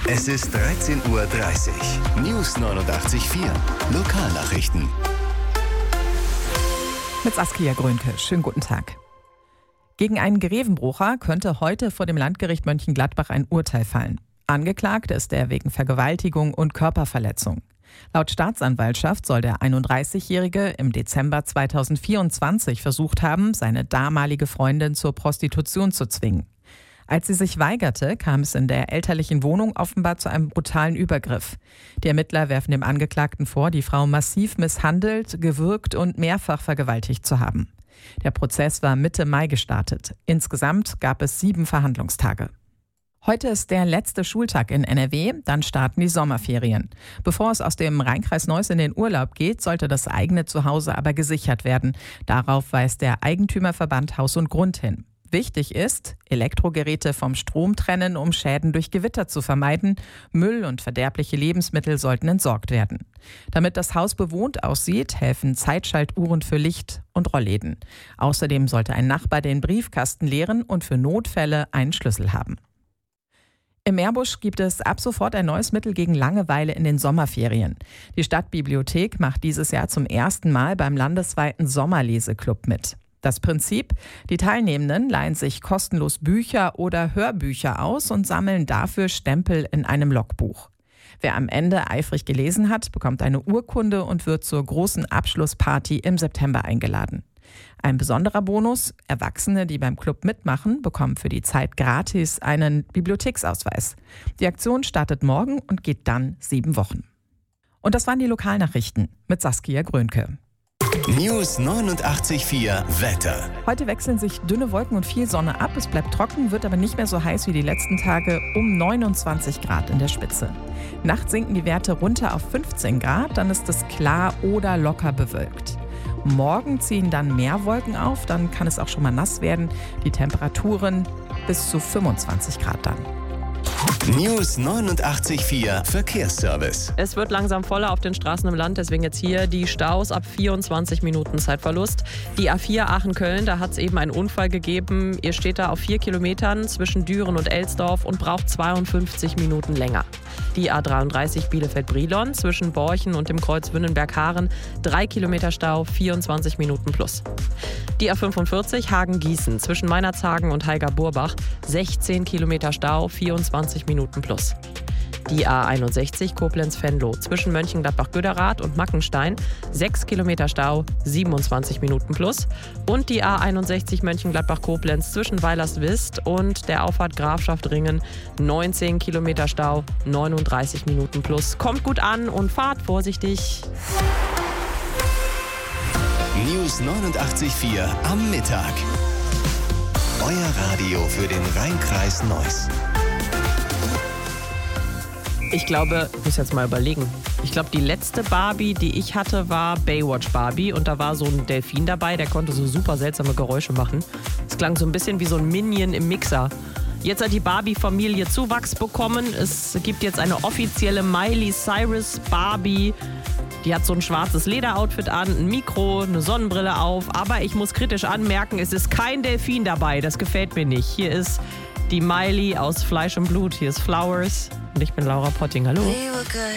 Es ist 13:30 Uhr. News 89.4. Lokalnachrichten. Mit Saskia Grönke. Schönen guten Tag. Gegen einen Grevenbrucher könnte heute vor dem Landgericht Mönchengladbach ein Urteil fallen. Angeklagt ist er wegen Vergewaltigung und Körperverletzung. Laut Staatsanwaltschaft soll der 31-Jährige im Dezember 2024 versucht haben, seine damalige Freundin zur Prostitution zu zwingen. Als sie sich weigerte, kam es in der elterlichen Wohnung offenbar zu einem brutalen Übergriff. Die Ermittler werfen dem Angeklagten vor, die Frau massiv misshandelt, gewürgt und mehrfach vergewaltigt zu haben. Der Prozess war Mitte Mai gestartet. Insgesamt gab es 7 Verhandlungstage. Heute ist der letzte Schultag in NRW, dann starten die Sommerferien. Bevor es aus dem Rheinkreis Neuss in den Urlaub geht, sollte das eigene Zuhause aber gesichert werden. Darauf weist der Eigentümerverband Haus und Grund hin. Wichtig ist, Elektrogeräte vom Strom trennen, um Schäden durch Gewitter zu vermeiden. Müll und verderbliche Lebensmittel sollten entsorgt werden. Damit das Haus bewohnt aussieht, helfen Zeitschaltuhren für Licht und Rollläden. Außerdem sollte ein Nachbar den Briefkasten leeren und für Notfälle einen Schlüssel haben. Im Meerbusch gibt es ab sofort ein neues Mittel gegen Langeweile in den Sommerferien. Die Stadtbibliothek macht dieses Jahr zum ersten Mal beim landesweiten Sommerleseklub mit. Das Prinzip: Die Teilnehmenden leihen sich kostenlos Bücher oder Hörbücher aus und sammeln dafür Stempel in einem Logbuch. Wer am Ende eifrig gelesen hat, bekommt eine Urkunde und wird zur großen Abschlussparty im September eingeladen. Ein besonderer Bonus: Erwachsene, die beim Club mitmachen, bekommen für die Zeit gratis einen Bibliotheksausweis. Die Aktion startet morgen und geht dann 7 Wochen. Und das waren die Lokalnachrichten mit Saskia Grönke. News 89.4 Wetter. Heute wechseln sich dünne Wolken und viel Sonne ab. Es bleibt trocken, wird aber nicht mehr so heiß wie die letzten Tage, um 29 Grad in der Spitze. Nachts sinken die Werte runter auf 15 Grad, dann ist es klar oder locker bewölkt. Morgen ziehen dann mehr Wolken auf, dann kann es auch schon mal nass werden. Die Temperaturen bis zu 25 Grad dann. News 89.4 Verkehrsservice. Es wird langsam voller auf den Straßen im Land, deswegen jetzt hier die Staus ab 24 Minuten Zeitverlust. Die A4 Aachen-Köln, da hat es eben einen Unfall gegeben. Ihr steht da auf 4 Kilometern zwischen Düren und Elsdorf und braucht 52 Minuten länger. Die A33 Bielefeld-Brilon zwischen Borchen und dem Kreuz Wünnenberg-Haaren, 3 Kilometer Stau, 24 Minuten plus. Die A45 Hagen-Gießen zwischen Meinerzhagen und Heiger-Burbach, 16 Kilometer Stau, 24 Minuten plus. Die A61 Koblenz-Venlo zwischen Mönchengladbach-Göderath und Mackenstein, 6 Kilometer Stau, 27 Minuten plus. Und die A61 Mönchengladbach-Koblenz zwischen Weilerswist und der Auffahrt Grafschaft Ringen, 19 Kilometer Stau, 39 Minuten plus. Kommt gut an und fahrt vorsichtig. News 89.4 am Mittag. Euer Radio für den Rheinkreis Neuss. Ich glaube, ich muss jetzt mal überlegen. Ich glaube, die letzte Barbie, die ich hatte, war Baywatch Barbie. Und da war so ein Delfin dabei, der konnte so super seltsame Geräusche machen. Es klang so ein bisschen wie so ein Minion im Mixer. Jetzt hat die Barbie-Familie Zuwachs bekommen. Es gibt jetzt eine offizielle Miley Cyrus Barbie. Die hat so ein schwarzes Lederoutfit an, ein Mikro, eine Sonnenbrille auf. Aber ich muss kritisch anmerken, es ist kein Delfin dabei. Das gefällt mir nicht. Hier ist die Miley aus Fleisch und Blut. Hier ist Flowers. Und ich bin Laura Potting. Hallo.